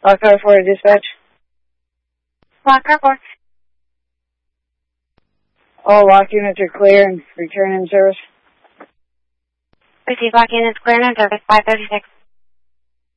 Lockhart 4 dispatch. Lockhart 4. All lock units are clear and return in service. Receive lock units clear and in service 536.